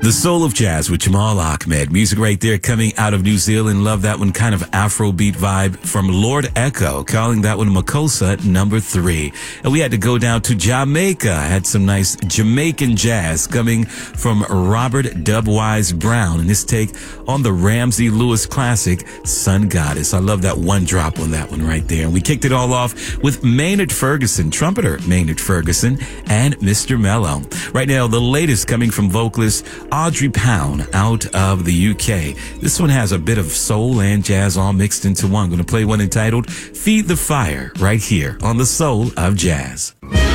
The Soul of Jazz with Jamal Ahmed. Music right there coming out of New Zealand. Love that one. Kind of Afrobeat vibe from Lord Echo, calling that one Makossa number 3. And we had to go down to Jamaica. Had some nice Jamaican jazz coming from Robert Dubwise Brown. And this take on the Ramsey Lewis classic, Sun Goddess. I love that one drop on that one right there. And we kicked it all off with Maynard Ferguson, trumpeter Maynard Ferguson, and Mr. Mello. Right now, the latest coming from vocalist Audrey Pound out of the UK. This one has a bit of soul and jazz all mixed into one. I'm going to play one entitled Feed the Fire right here on The Soul of Jazz.